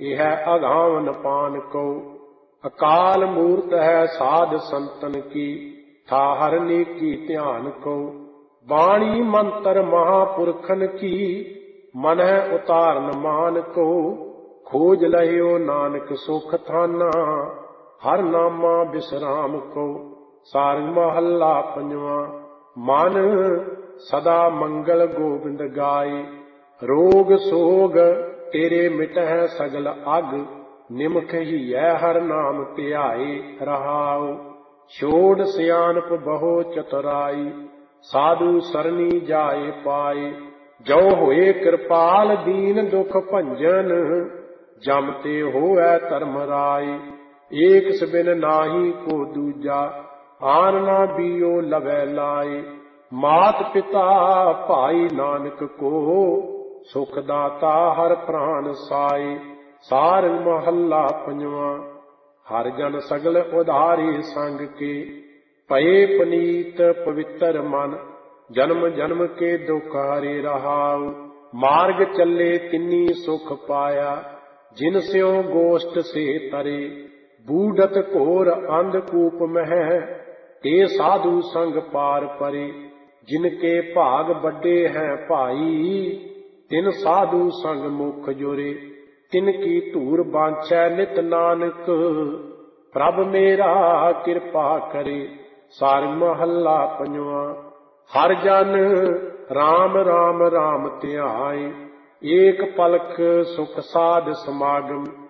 यह अघावन पान को। अकाल मूर्त है साध संतन की, था हरने की ध्यान को। वाणी मंत्र महापुरखन की, मन है उतारन मान को। खोज लहियो नानक सुख थाना, हर नामा विश्राम को। सारंग महला पंजवा। मन सदा मंगल गोबिंद गाय, रोग सोग तेरे मिटह सगल अग। निमख ही हर नाम ध्याए रहाओ। छोड़ सियानप बहु चतुराई, साधु सरनी जाए पाए। जो होए कृपाल दीन दुख भंजन, जमते होए धर्म राय। एक सबिन नाही को दूजा, आन ना बियो लवै लाए। मात पिता भाई नानक को, सुख दाता हर प्राण साए। सारंग महला पंजवा। हर जन सगल उधारी संग के, पये पनीत पवित्र मन। जन्म जन्म के दुख हरे रहाउ, मार्ग चले तिन्नी सुख पाया। जिन स्यों गोष्ठ से तरे, बूढ़त घोर अंधकूप मह। ते साधु संग पार परे, जिनके भाग बड़े हैं भाई। तिन साधु संग मुख जुरे, तिनकी धूर बांछै नित नानक। प्रभ मेरा कृपा करे। सारंग महला पंजवा। हर जन राम राम राम ध्याए, एक पलक सुख साध समागम।